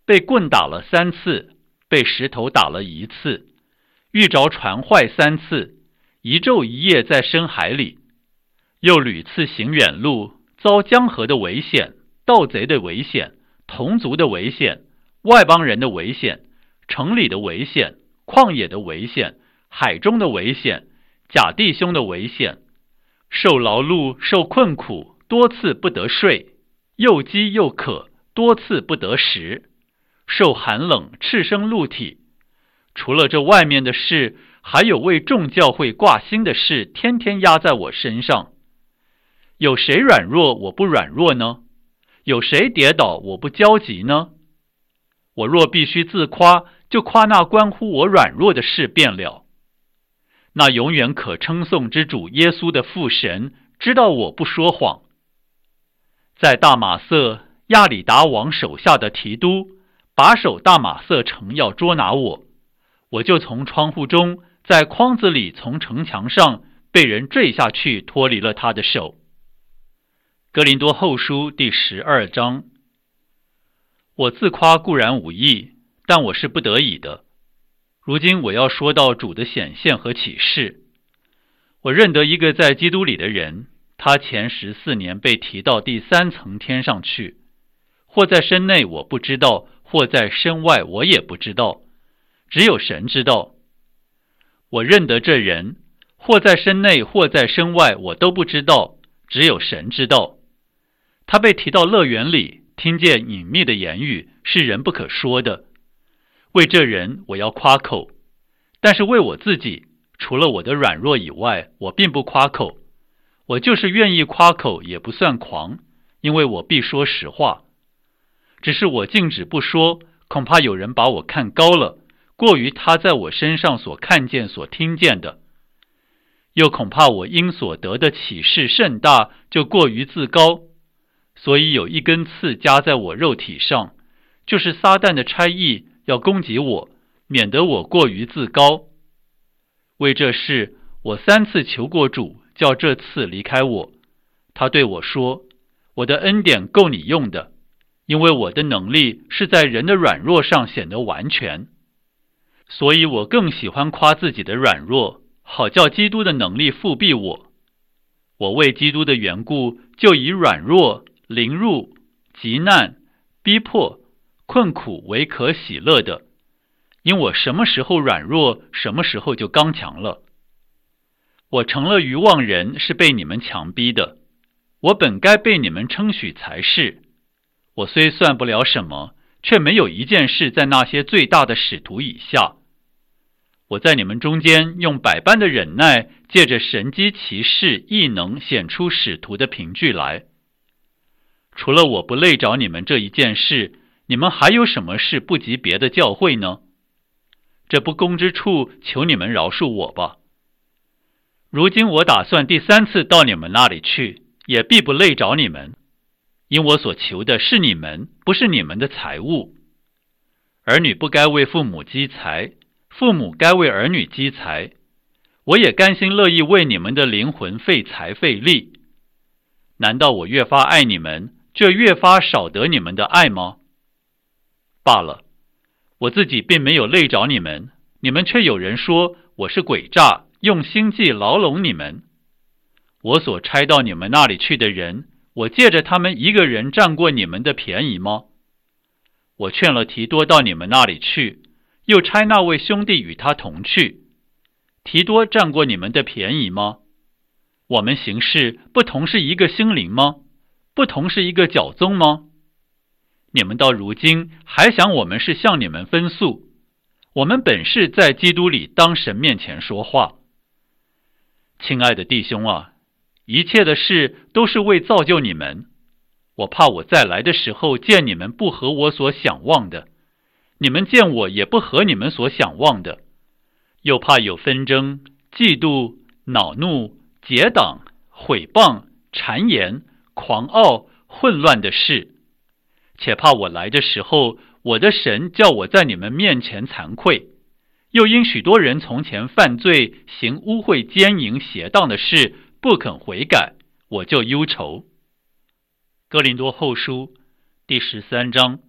被棍打了3次，被石头打了1次，遇着船坏3次，1昼1夜在深海里，又屡次行远路，遭江河的危险，盗贼的危险，同族的危险，外邦人的危险，城里的危险，旷野的危险，海中的危险，假弟兄的危险，受劳碌，受困苦，多次不得睡，又饥又渴，多次不得食，受寒冷，赤身露体。除了这外面的事，还有为众教会挂心的事，天天压在我身上。有谁软弱，我不软弱呢？有谁跌倒，我不焦急呢？我若必须自夸，就夸那关乎我软弱的事便了。那永远可称颂之主耶稣的父神，知道我不说谎。在大马色，亚里达王手下的提督把守大马色城，要捉拿我，我就从窗户中，在筐子里，从城墙上被人坠下去，脱离了他的手。哥林多后书第12章。我自夸固然无益，但我是不得已的。如今我要说到主的显现和启示。我认得一个在基督里的人，他前14年被提到第3层天上去，或在身内我不知道，或在身外我也不知道，只有神知道。我认得这人，或在身内，或在身外，我都不知道，只有神知道。他被提到乐园里，听见隐秘的言语，是人不可说的。为这人我要夸口，但是为我自己，除了我的软弱以外，我并不夸口。我就是愿意夸口，也不算狂，因为我必说实话。只是我禁止不说，恐怕有人把我看高了，过于他在我身上所看见所听见的。又恐怕我因所得的启示甚大，就过于自高。所以有一根刺加在我肉体上，就是撒旦的差役要攻击我，免得我过于自高。为这事，我3次求过主，叫这刺离开我。他对我说，我的恩典够你用的，因为我的能力是在人的软弱上显得完全。所以我更喜欢夸自己的软弱，好叫基督的能力复庇我。我为基督的缘故，就以软弱、凌辱、急难、逼迫、困苦为可喜乐的，因我什么时候软弱，什么时候就刚强了。我成了愚妄人，是被你们强逼的。我本该被你们称许才是。我虽算不了什么，却没有一件事在那些最大的使徒以下。我在你们中间用百般的忍耐，借着神机奇事异能显出使徒的凭据来。除了我不累着你们这一件事，你们还有什么事不及别的教会呢？这不公之处，求你们饶恕我吧。如今我打算第3次到你们那里去，也必不累着你们，因我所求的是你们，不是你们的财物。儿女不该为父母积财，父母该为儿女积财。我也甘心乐意为你们的灵魂费财费力。难道我越发爱你们，这越发少得你们的爱吗？罢了，我自己并没有累着你们，你们却有人说我是诡诈，用心计牢笼你们。我所差到你们那里去的人，我借着他们一个人占过你们的便宜吗？我劝了提多到你们那里去，又差那位兄弟与他同去。提多占过你们的便宜吗？我们行事不同是一个心灵吗？不同是一个教宗吗？你们到如今还想我们是向你们分诉？我们本是在基督里当神面前说话。亲爱的弟兄啊，一切的事都是为造就你们。我怕我再来的时候见你们不合我所想望的，你们见我也不合你们所想望的，又怕有纷争、嫉妒、恼怒、结党、毁谤、谗言、狂傲、混乱的事，且怕我来的时候，我的神叫我在你们面前惭愧，又因许多人从前犯罪，行污秽奸淫邪荡的事，不肯悔改，我就忧愁。哥林多后书第13章。